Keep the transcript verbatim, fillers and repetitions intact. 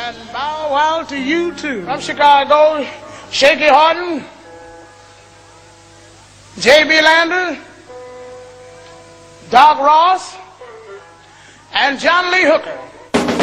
And bow wow to you too. From Chicago, Shaky Horton, J B Lander, Doc Ross, and John Lee Hooker.